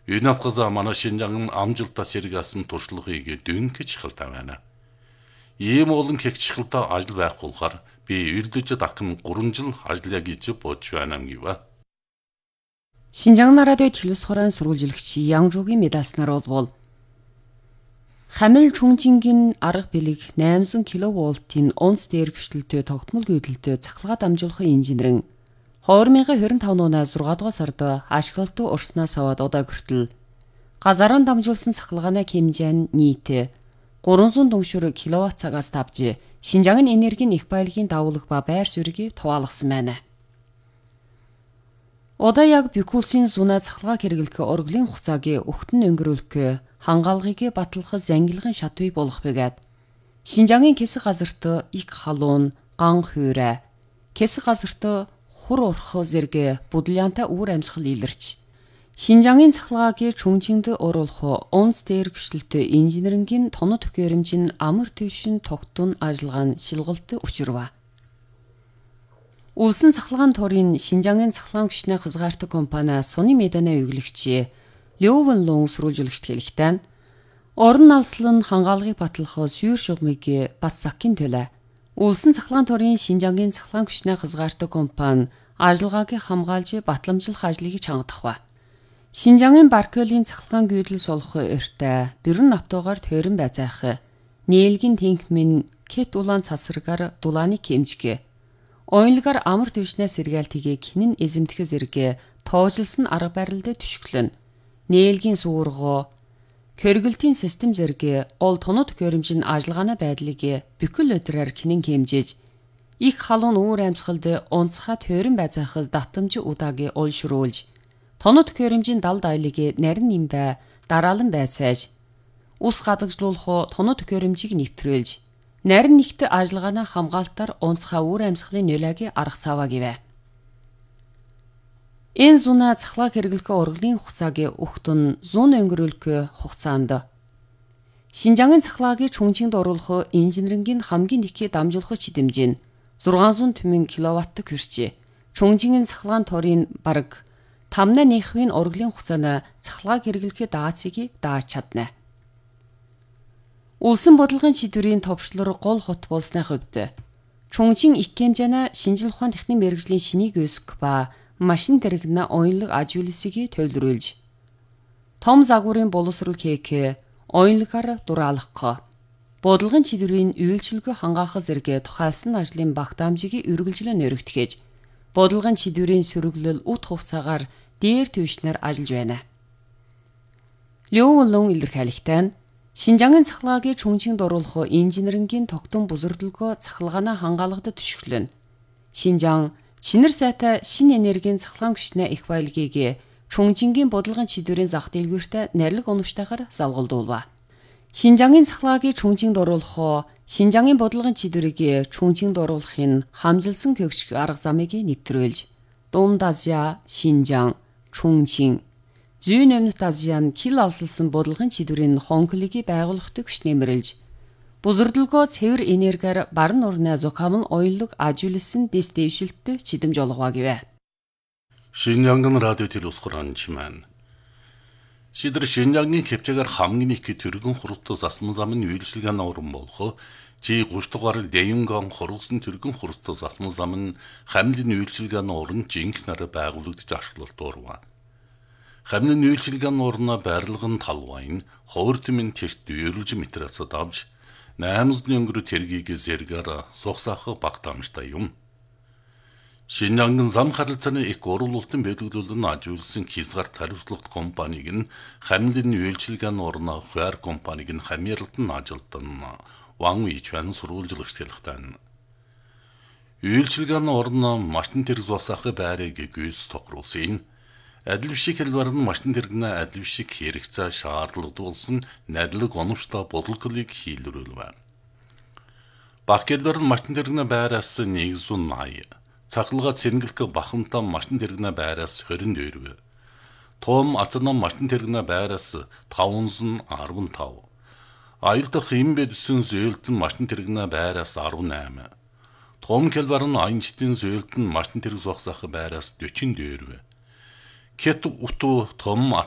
Энэ авказа манай Шинжаангын амжилттай сэргийлсэн туршлагыг дөнгөж чихэлтэй байна. Ийм олон хэгчгэлтэй ажил байхгүйгээр би үлдэж дахин 3 жил ажиллая гэж бодож байна гэв. Шинжаан радио телевизхорын сурвалжлагч Ян Жугийн медалснаар болвол Хамил Чүнжингийн арга билег 800 кВт-ийн онц дээр гүшлэлтэй тогтмол гүйдэлтэй цахилгаан дамжуулахын инженерэн 2025 оны 6 дугаар сард ашиглалтад урснаас аваад одоо хүртэл газараа дамжуулсан цахилгааны хэмжээ нь нийт 300 дүншүр кВт-цагаас давж Шинжаангын энергийн их баялагын давуулга ба байр суурийг туваалгасан байна. Одоо яг Бикулсын зуна цахилгаан хэрэглэх оргилын хугацааг өгтөн өнгөрүүлэх хангаалгыг батлах зангилгын шатвыг болох бэгээд Шинжаангын хэсэг газарт их халуун, ган хуурай, хэсэг газарт хур урах зэрэг будлянтай үр амьсгал илэрч Шинжаангын цахилгааг Чүнжинд оруулах онц дээр гүшлэлтэй инженерингийн тоног төхөөрөмжийн амар түвшин тогтун ажиллагаа нь шилгалт учирва. Улсын цахилгаан торын Шинжаангын цахилгаан хүчний хязгаартай компани Суны меданы өглөгч Лёвэн Лун сурвалжлагчд хэлэхдээ орон алслан хангаалгыг батлах сүйр шугамыг бас закийн төлөө Улсын цахилгаан торын Шинжаангын цахилгаан хүчний хязгаартай компани ажиллагааг хамгаалж батламжлах ажлыг чангадах ба. Шинжаангын Баркелийн цахилгаан гүйдэл солох өртөө бүрэн автогаар тойрон байцаах нээлгийн тэнхмэн кет улаан цасрагаар дулааны хэмжиг ойнлагаар амар түвшнээс сэргээлтийг хинэн эзэмдэх зэрэг тоожлсон арга барилд түшиглэн нээлгийн суургоо Кэргэлтийн систем зэрэг гол тоног төхөөрөмжийн ажиллагааны байдлыг бүхэл өдрөөр хинэн хэмжээж их халуун үүр амьсгалд онцгой тойрон байцаахад давтамж удааг олшруулж тоног төхөөрөмжийн далд аялыг нарийн нэмдэ дараалан байцааж ус гадагшлуулах тоног төхөөрөмжийг нэвтрүүлж нарийн нэгт ажиллагааны хамгаалтаар онцгой үүр амьсгалын нөлөөг арга цааваа гэвэ. Энэ зуна цахилгаан хэрэглэх оргилын хугацааг өгтөн зун өнгөрүүлэх хугацаанд Шинжаангын цахилгааг Чүнжинд оруулах инженерингийн хамгийн их дамжуулах чидэмжээ нь 600 түмэн кВт хүрчээ. Чүнжигийн цахилгаан торын бараг 5.1% оргилын хугацаанд цахилгааг хэрэглэхэд даацыг дааж чадна. Улсын бодлогын чиглэлийн товчлор гол хот болсны хувьд Чүнжин их хэмжээний шинжил ухаан техникийн мэргэжлийн шинийг өсгөх ба машин дэрэгнэ оюунлаг ажуулсыг төлөвлөж том загварын боловсрол хийх оюунлагаар дураалгах бодлогын чиглэлийн үйлчилгээ хангаах зэрэг тухайлсан ажлын багтаамжийг үргэлжлэн өргөтгөж бодлогын чиглэлийн сөрөглөл ут хугацаагаар дээр түвшнээр ажиллаж байна. Лёвэн илэрхийлэхдээ Шинжаангын цахилгааг Чүнжинд оруулах инженерингийн тогтун бузардлагоо цахилгааны хангаалгад түшиглэн Шинжаан чинэр сайтай шинэ энергийн цахилгаан хүчний их баялагийг Чүнжингийн бодлогын чиглэлийн зах дэлгүүртээ нарилга оновчтойгоор залгуулдуулва. Шинжаангын цахилгааг Чүнжинд оруулах Шинжаангын бодлогын чиглэлийг Чүнжинд оруулахын хамжилсан хөгжих арга замыг нэвтрүүлж Дунд Азия, Шинжаан, Чүнжин зүүн өмнөд Азийн хил алсалсан бодлогын чиглэлийн хонхлыг байгуулахад хүч нэмэрлж бузардлагоо цэвэр энергиар баруун орны зохиомл оюунлаг ажуулсан дэс дэвшилттэй чидэмж олгоо гэвэ. Шинжаангын радио телевизхорын маань Шидэр Шинжаангын хэмжээгээр хамгийн их төргөн хурцтай засман замын үйлчилгээний уран болох G30 дугаар Дэйнгон хурцсан төргөн хурцтай засман зам нь хамлын үйлчилгээний уран жинхнээр байгуулагдаж ашиглалт урваа. Хамлын үйлчилгээний урнаа байрлалгын талвайн ховортмын тэрт дүйрлж метрээс давж 800 өнгөрө тэргийг зэргээр сухсаах багтаамжтай юм. Шинжаангын зам харилцааны их уруулалтын бэлгэлүүлэн ажиулсан хязгаарт хариуцлагат компаниг нь хамлын үйлчилгээний урнаа хойр компаниг нь хамьярлалтан ажилтан Ван Вичван сурвалжлагч хэлэхдээ үйлчилгээний урнаа машин тэрэг зогсоох байрыг гүйс тохируулсан. Адил бишиг хэлбэр нь машин тэрэгнээ адил бишиг хэрэгцээ шаардлагадуулсан нарилга оновчтой бодлогыг хийлрүүлвэ. Багkelбэр нь машин тэрэгнээ байраас 180, цахилгаан цэнгэлэх бахамтаа машин тэрэгнээ байраас 22, том ацнаа машин тэрэгнээ байраас 515, аюулдах им бэдсэн зөөлтөн машин тэрэгнээ байраас 18, том келбэр нь аянчдын зөөлтөн машин тэрэг зогсоох байраас 44, Кет уту том